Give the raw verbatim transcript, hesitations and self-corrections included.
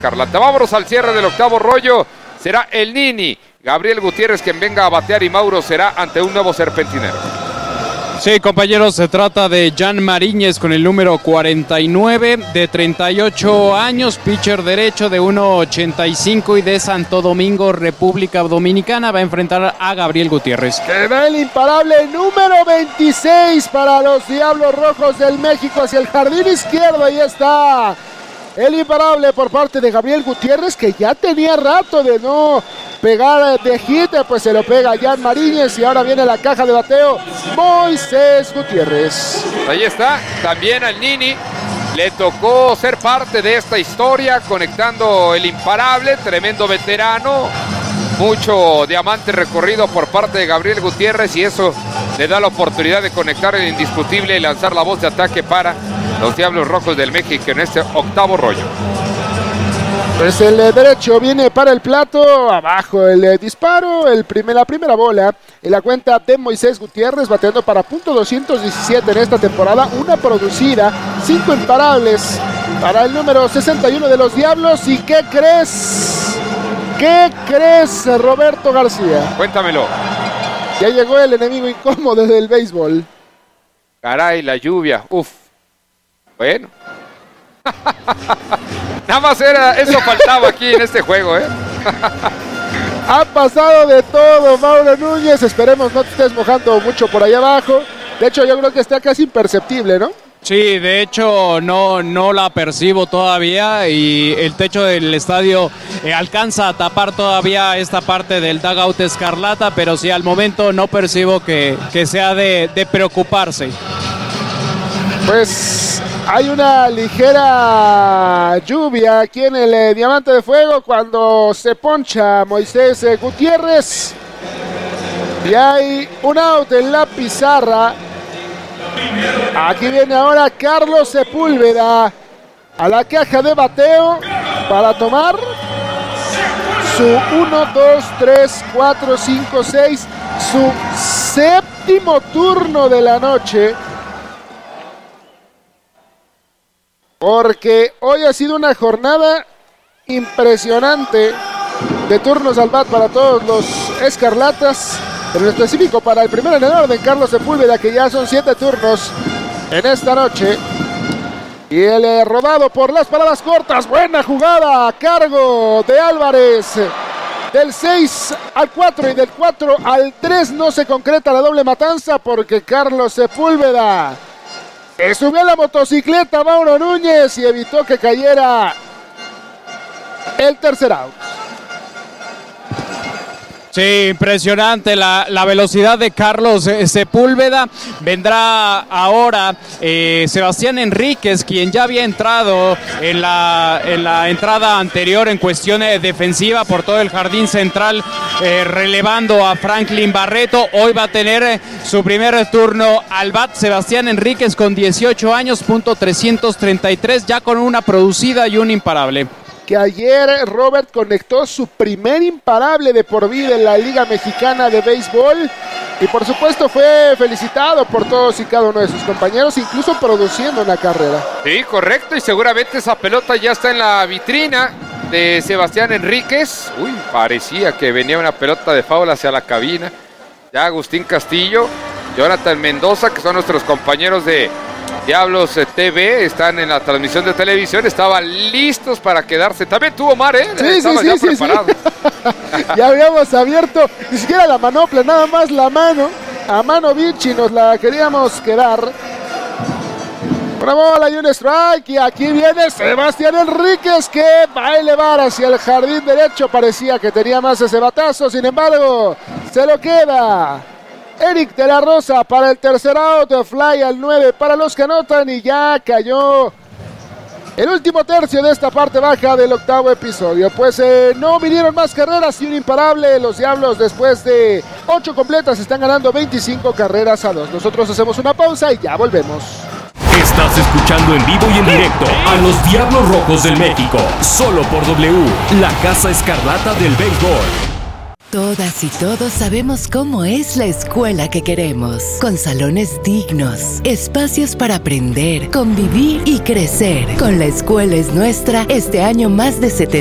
Escarlata. Vámonos al cierre del octavo rollo. Será el Nini Gabriel Gutiérrez quien venga a batear y Mauro será ante un nuevo serpentinero. Sí, compañeros, se trata de Jan Mariñez con el número cuarenta y nueve, de treinta y ocho años, pitcher derecho de uno ochenta y cinco y de Santo Domingo, República Dominicana. Va a enfrentar a Gabriel Gutiérrez. Que va el imparable número veintiséis para los Diablos Rojos del México hacia el jardín izquierdo. Ahí está el imparable por parte de Gabriel Gutiérrez, que ya tenía rato de no pegar de hit, pues se lo pega Jan Mariñez y ahora viene la caja de bateo Moisés Gutiérrez. Ahí está, también al Nini le tocó ser parte de esta historia, conectando el imparable, tremendo veterano, mucho diamante recorrido por parte de Gabriel Gutiérrez y eso le da la oportunidad de conectar el indiscutible y lanzar la voz de ataque para los Diablos Rojos del México en este octavo rollo. Pues el derecho viene para el plato, abajo el disparo, el primer, la primera bola en la cuenta de Moisés Gutiérrez, bateando para punto doscientos diecisiete en esta temporada, una producida, cinco imparables para el número sesenta y uno de los Diablos. ¿Y qué crees? ¿Qué crees, Roberto García? Cuéntamelo. Ya llegó el enemigo incómodo del béisbol. Caray, la lluvia, uf. Bueno. Nada más era, eso faltaba aquí en este juego, ¿eh? Ha pasado de todo, Mauro Núñez. Esperemos no te estés mojando mucho por allá abajo. De hecho, yo creo que está casi imperceptible, ¿no? Sí, de hecho no, no la percibo todavía y el techo del estadio eh, alcanza a tapar todavía esta parte del dugout escarlata, pero sí, al momento no percibo que, que sea de, de preocuparse. Pues hay una ligera lluvia aquí en el eh, Diamante de Fuego cuando se poncha Moisés eh, Gutiérrez. Y hay un out en la pizarra. Aquí viene ahora Carlos Sepúlveda a la caja de bateo para tomar su uno, dos, tres, cuatro, cinco, seis, su séptimo turno de la noche. Porque hoy ha sido una jornada impresionante de turnos al bat para todos los escarlatas, pero en específico para el primero en el orden, Carlos Sepúlveda, que ya son siete turnos en esta noche. Y el eh, rodado por las paradas cortas, buena jugada a cargo de Álvarez. Del seis al cuatro y del cuatro al tres no se concreta la doble matanza porque Carlos Sepúlveda se subió a la motocicleta Mauro Núñez y evitó que cayera el tercer out. Sí, impresionante la, la velocidad de Carlos eh, Sepúlveda. Vendrá ahora eh, Sebastián Enríquez, quien ya había entrado en la, en la entrada anterior en cuestión eh, defensiva por todo el jardín central, eh, relevando a Franklin Barreto. Hoy va a tener eh, su primer turno al bat Sebastián Enríquez con dieciocho años, punto trescientos treinta y tres, ya con una producida y un imparable. Que ayer Robert conectó su primer imparable de por vida en la Liga Mexicana de Béisbol y por supuesto fue felicitado por todos y cada uno de sus compañeros, incluso produciendo una carrera. Sí, correcto, y seguramente esa pelota ya está en la vitrina de Sebastián Enríquez. Uy, parecía que venía una pelota de foul hacia la cabina. Ya Agustín Castillo, Jonathan Mendoza, que son nuestros compañeros de Diablos T V, están en la transmisión de televisión, estaban listos para quedarse. También tuvo Mar, ¿eh? Sí, Estaba sí, ya sí, preparado. Sí. Ya habíamos abierto, ni siquiera la manopla, nada más la mano. A mano Vichy nos la queríamos quedar. Una bola y un strike, y aquí viene Sebastián Enríquez, que va a elevar hacia el jardín derecho. Parecía que tenía más ese batazo, sin embargo, se lo queda Eric de la Rosa para el tercer out, fly al nueve para los que anotan y ya cayó el último tercio de esta parte baja del octavo episodio. Pues eh, no vinieron más carreras y un imparable. Los Diablos después de ocho completas están ganando veinticinco carreras a dos. Nosotros hacemos una pausa y ya volvemos. Estás escuchando en vivo y en directo a los Diablos Rojos del México, solo por W, la Casa Escarlata del Béisbol. Todas y todos sabemos cómo es la escuela que queremos, con salones dignos, espacios para aprender, convivir y crecer. Con La Escuela Es Nuestra, este año más de setenta